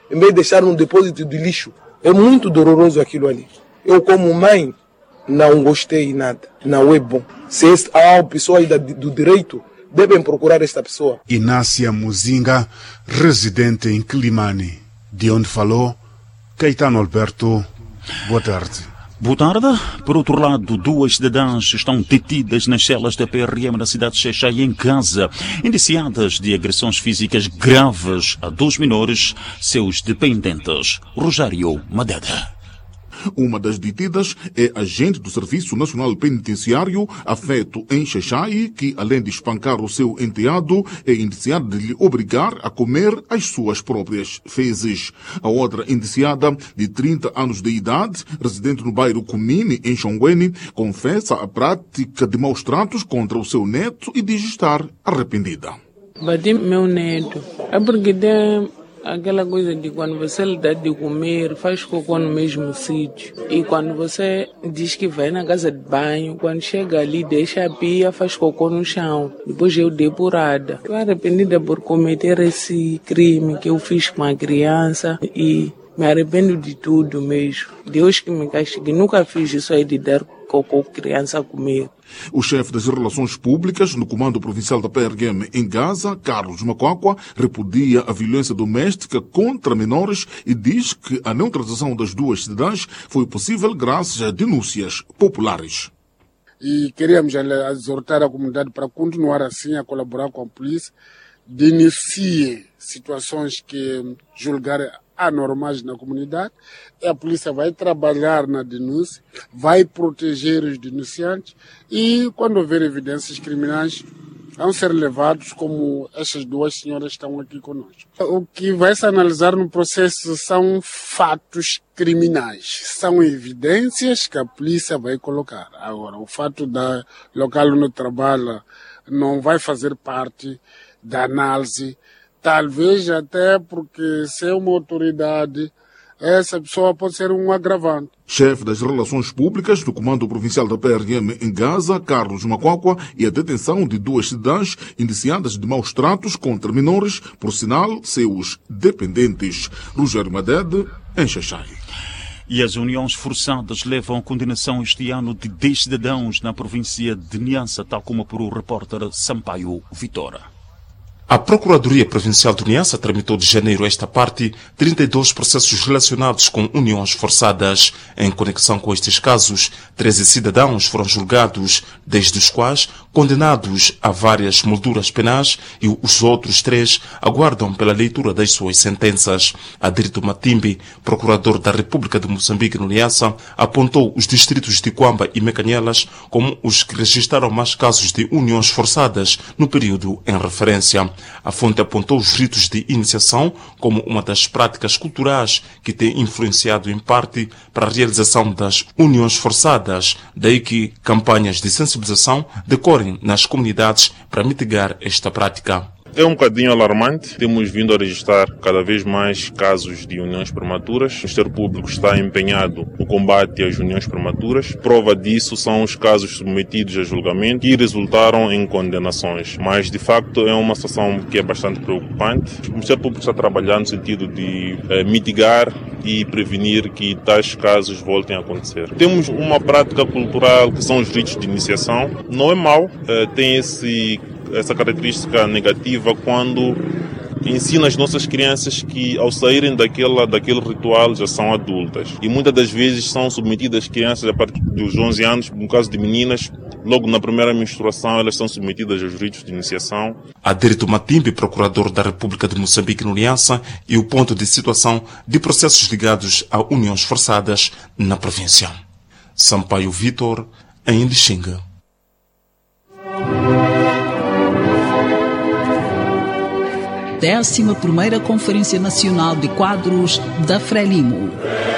em vez de deixar num depósito de lixo. É muito doloroso aquilo ali. Eu, como mãe, não gostei nada. Não é bom. Se há pessoa aí do direito, devem procurar esta pessoa. Inácia Muzinga, residente em Quilimane, de onde falou Caetano Alberto. Boa tarde. Boa tarde. Por outro lado, 2 cidadãs estão detidas nas celas da PRM na cidade de Xai-Xai, em Gaza, indiciadas de agressões físicas graves a 2 menores, seus dependentes. Rogério Madeda. Uma das detidas é agente do Serviço Nacional Penitenciário, afeto em Xai-Xai, que, além de espancar o seu enteado, é indiciada de lhe obrigar a comer as suas próprias fezes. A outra indiciada, de 30 anos de idade, residente no bairro Cunini, em Xonguene, confessa a prática de maus tratos contra o seu neto e diz estar arrependida. Bati meu neto. É porque aquela coisa de quando você lhe dá de comer, faz cocô no mesmo sítio. E quando você diz que vai na casa de banho, quando chega ali, deixa a pia, faz cocô no chão. Depois eu depurada. Estou arrependida por cometer esse crime que eu fiz com a criança e me arrependo de tudo mesmo. Deus que me castigue. Nunca fiz isso aí de dar cocô criança a comer. O chefe das Relações Públicas no Comando Provincial da PRM em Gaza, Carlos Macuacua, repudia a violência doméstica contra menores e diz que a neutralização das 2 cidadãs foi possível graças a denúncias populares. E queríamos exortar a comunidade para continuar assim a colaborar com a polícia, denuncie situações que julgarem anormais na comunidade, e a polícia vai trabalhar na denúncia, vai proteger os denunciantes e, quando houver evidências criminais, vão ser levados como estas 2 senhoras estão aqui conosco. O que vai se analisar no processo são fatos criminais, são evidências que a polícia vai colocar. Agora, o fato da local onde trabalha não vai fazer parte da análise. Talvez até porque, se é uma autoridade, essa pessoa pode ser um agravante. Chefe das Relações Públicas do Comando Provincial da PRM em Gaza, Carlos Macuacua, e a detenção de 2 cidadãs indiciadas de maus tratos contra menores, por sinal, seus dependentes. Rogério Madede, em Xai-Xai. E as uniões forçadas levam a condenação este ano de 10 cidadãos na província de Niassa, tal como por o repórter Sampaio Vitora. A Procuradoria Provincial de Niassa tramitou de janeiro a esta parte 32 processos relacionados com uniões forçadas. Em conexão com estes casos, 13 cidadãos foram julgados, desde os quais condenados a várias molduras penais, e os outros 3 aguardam pela leitura das suas sentenças. Adrito Matimbi, procurador da República de Moçambique no Niassa, apontou os distritos de Quamba e Mecanhelas como os que registraram mais casos de uniões forçadas no período em referência. A fonte apontou os ritos de iniciação como uma das práticas culturais que tem influenciado em parte para a realização das uniões forçadas, daí que campanhas de sensibilização decorrem nas comunidades para mitigar esta prática. É um bocadinho alarmante. Temos vindo a registrar cada vez mais casos de uniões prematuras. O Ministério Público está empenhado no combate às uniões prematuras. Prova disso são os casos submetidos a julgamento e resultaram em condenações. Mas, de facto, é uma situação que é bastante preocupante. O Ministério Público está trabalhando no sentido de mitigar e prevenir que tais casos voltem a acontecer. Temos uma prática cultural que são os ritos de iniciação. Não é mau, tem essa característica negativa quando ensina as nossas crianças que ao saírem daquele ritual já são adultas. E muitas das vezes são submetidas crianças a partir dos 11 anos, no caso de meninas, logo na primeira menstruação elas são submetidas aos ritos de iniciação. Adrito Matimbi, procurador da República de Moçambique no Niassa, e o ponto de situação de processos ligados a uniões forçadas na província. Sampaio Vitor, em Lixinga. 11ª Conferência Nacional de Quadros da Frelimo.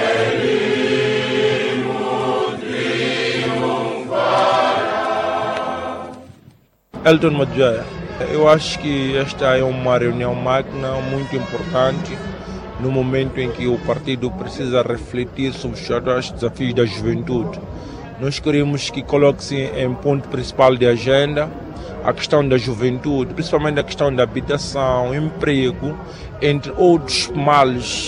Elton Madjaya, eu acho que esta é uma reunião magna muito importante no momento em que o partido precisa refletir sobre os atuais desafios da juventude. Nós queremos que coloque-se em ponto principal de agenda a questão da juventude, principalmente a questão da habitação, emprego, entre outros males